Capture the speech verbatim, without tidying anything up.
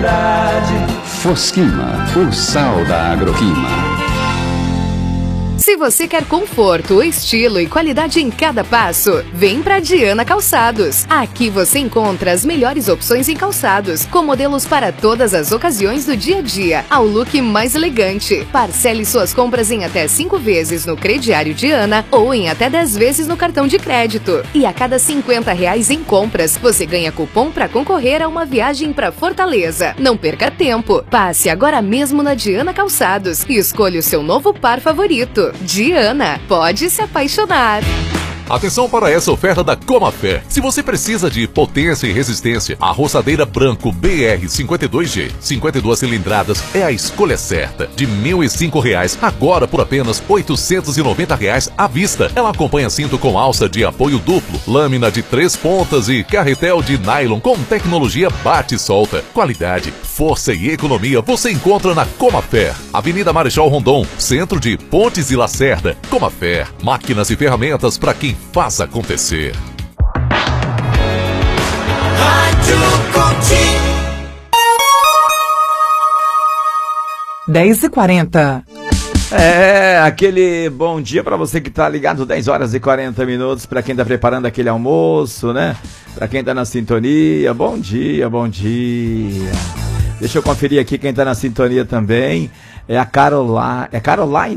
qualidade. Fosquima, o sal da Agroquima. Se você quer conforto, estilo e qualidade em cada passo, vem pra Diana Calçados. Aqui você encontra as melhores opções em calçados, com modelos para todas as ocasiões do dia a dia, ao look mais elegante. Parcele suas compras em até cinco vezes no crediário Diana ou em até dez vezes no cartão de crédito. E a cada cinquenta reais em compras, você ganha cupom para concorrer a uma viagem para Fortaleza. Não perca tempo. Passe agora mesmo na Diana Calçados e escolha o seu novo par favorito. Diana, pode se apaixonar. Atenção para essa oferta da Comafé. Se você precisa de potência e resistência, a roçadeira Branco B R cinquenta e dois G, cinquenta e duas cilindradas, é a escolha certa. De mil e cinco reais, agora por apenas oitocentos e noventa reais à vista. Ela acompanha cinto com alça de apoio duplo, lâmina de três pontas e carretel de nylon com tecnologia bate e solta. Qualidade, força e economia você encontra na Comafé. Avenida Marechal Rondon, centro de Pontes e Lacerda. Comafé, máquinas e ferramentas para quem faz acontecer. Rádio Cotim. dez e quarenta. É, aquele bom dia pra você que tá ligado, dez horas e quarenta minutos, pra quem tá preparando aquele almoço, né? Pra quem tá na sintonia, bom dia, bom dia. Deixa eu conferir aqui quem tá na sintonia também. É a Caroline, é Caroline